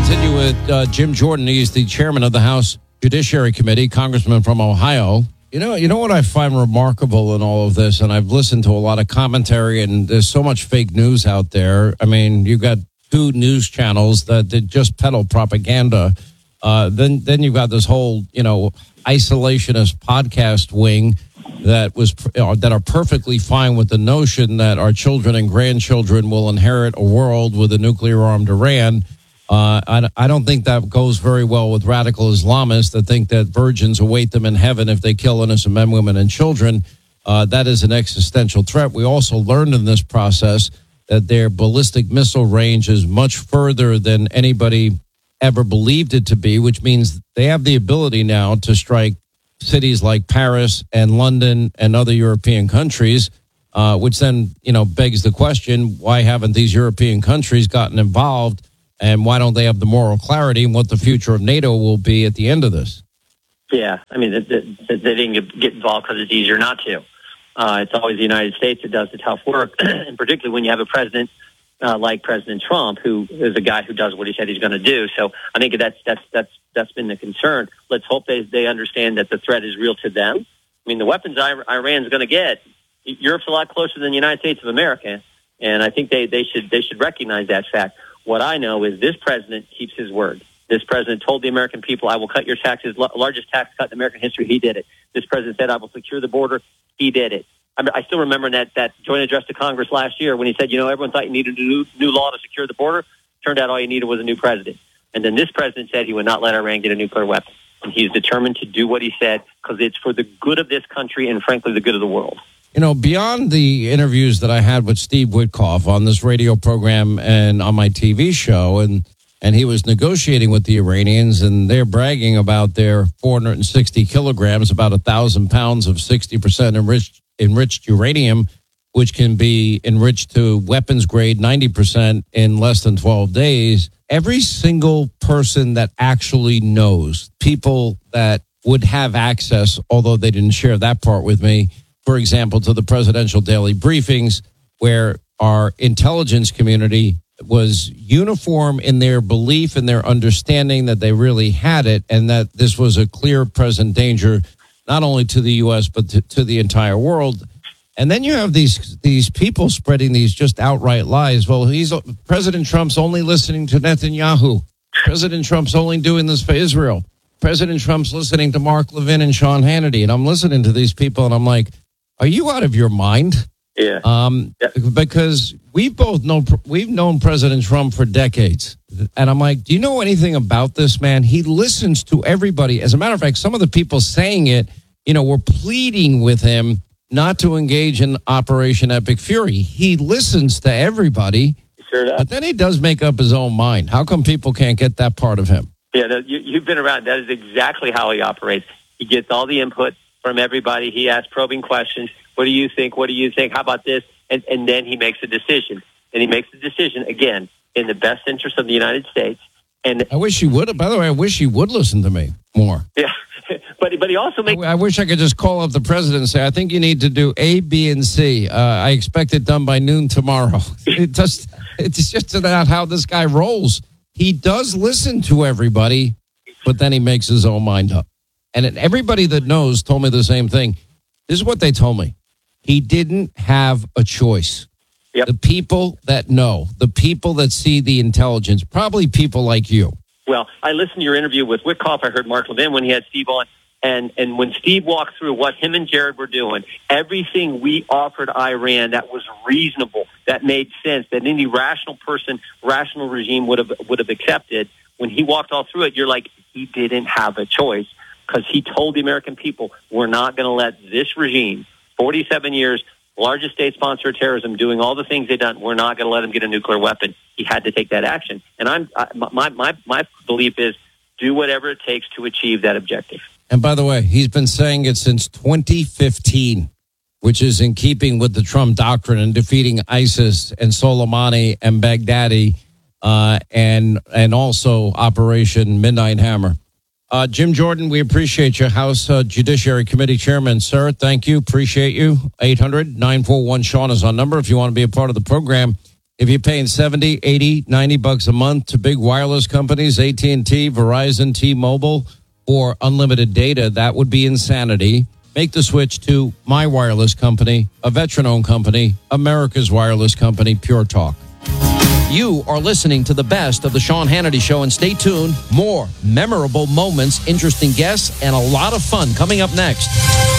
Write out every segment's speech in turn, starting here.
continue with Jim Jordan. He's the chairman of the House Judiciary Committee, congressman from Ohio. You know what I find remarkable in all of this, and I've listened to a lot of commentary, and there's so much fake news out there. I mean, you've got two news channels that just peddle propaganda. Then you've got this whole, isolationist podcast wing that are perfectly fine with the notion that our children and grandchildren will inherit a world with a nuclear-armed Iran. I don't think that goes very well with radical Islamists that think that virgins await them in heaven if they kill innocent men, women, and children. That is an existential threat. We also learned in this process that their ballistic missile range is much further than anybody ever believed it to be, which means they have the ability now to strike cities like Paris and London and other European countries, which then, begs the question, why haven't these European countries gotten involved? And why don't they have the moral clarity in what the future of NATO will be at the end of this? Yeah, I mean, they didn't get involved because it's easier not to. It's always the United States that does the tough work, and particularly when you have a president like President Trump, who is a guy who does what he said he's going to do. So I think that's been the concern. Let's hope they understand that the threat is real to them. I mean, the weapons Iran's going to get, Europe's a lot closer than the United States of America, and I think they should recognize that fact. What I know is this president keeps his word. This president told the American people, I will cut your taxes, largest tax cut in American history. He did it. This president said, I will secure the border. He did it. I still remember that joint address to Congress last year when he said, everyone thought you needed a new law to secure the border. Turned out all you needed was a new president. And then this president said he would not let Iran get a nuclear weapon. And he's determined to do what he said because it's for the good of this country and, frankly, the good of the world. Beyond the interviews that I had with Steve Witkoff on this radio program and on my TV show, and he was negotiating with the Iranians, and they're bragging about their 460 kilograms, about 1,000 pounds of 60% enriched uranium, which can be enriched to weapons grade 90% in less than 12 days. Every single person that actually knows, people that would have access, although they didn't share that part with me, for example, to the presidential daily briefings, where our intelligence community was uniform in their belief and their understanding that they really had it and that this was a clear present danger, not only to the U.S., but to the entire world. And then you have these people spreading these just outright lies. Well, President Trump's only listening to Netanyahu. President Trump's only doing this for Israel. President Trump's listening to Mark Levin and Sean Hannity. And I'm listening to these people, and I'm like, are you out of your mind? Yeah. Because we've known President Trump for decades. And I'm like, do you know anything about this man? He listens to everybody. As a matter of fact, some of the people saying it, were pleading with him not to engage in Operation Epic Fury. He listens to everybody. Sure does. But then he does make up his own mind. How come people can't get that part of him? Yeah, you've been around. That is exactly how he operates. He gets all the input from everybody. He asks probing questions. What do you think? What do you think? How about this? And then he makes a decision. And he makes the decision, again, in the best interest of the United States. And I wish he would. By the way, I wish he would listen to me more. Yeah, but he also makes... I wish I could just call up the president and say, I think you need to do A, B, and C. I expect it done by noon tomorrow. It's just about how this guy rolls. He does listen to everybody, but then he makes his own mind up. And everybody that knows told me the same thing. This is what they told me. He didn't have a choice. Yep. The people that know, the people that see the intelligence, probably people like you. Well, I listened to your interview with Witkoff. I heard Mark Levin when he had Steve on. And when Steve walked through what him and Jared were doing, everything we offered Iran that was reasonable, that made sense, that any rational person, rational regime would have accepted, when he walked all through it, you're like, he didn't have a choice. Because he told the American people, we're not going to let this regime, 47 years, largest state sponsor of terrorism, doing all the things they've done, we're not going to let him get a nuclear weapon. He had to take that action. And my belief is, do whatever it takes to achieve that objective. And by the way, he's been saying it since 2015, which is in keeping with the Trump doctrine and defeating ISIS and Soleimani and Baghdadi and also Operation Midnight Hammer. Jim Jordan, we appreciate you, House Judiciary Committee Chairman. Sir, thank you. Appreciate you. 800-941-SEAN is our number if you want to be a part of the program. If you're paying 70, 80, 90 bucks a month to big wireless companies, AT&T, Verizon, T-Mobile, for unlimited data, that would be insanity. Make the switch to my wireless company, a veteran-owned company, America's wireless company, Pure Talk. You are listening to the best of the Sean Hannity Show, and stay tuned. More memorable moments, interesting guests, and a lot of fun coming up next.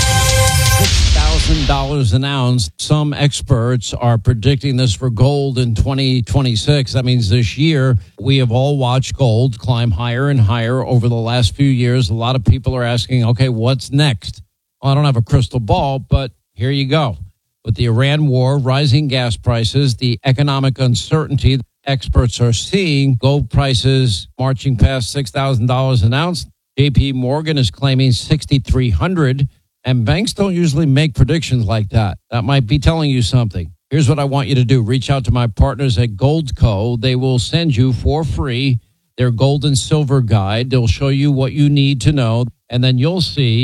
$6,000 an ounce. Some experts are predicting this for gold in 2026. That means this year we have all watched gold climb higher and higher over the last few years. A lot of people are asking, okay, what's next? Well, I don't have a crystal ball, but here you go. With the Iran war, rising gas prices, the economic uncertainty, experts are seeing gold prices marching past $6,000 an ounce. JP Morgan is claiming $6,300, and banks don't usually make predictions like that. That might be telling you something. Here's what I want you to do. Reach out to my partners at Goldco. They will send you for free their gold and silver guide. They'll show you what you need to know, and then you'll see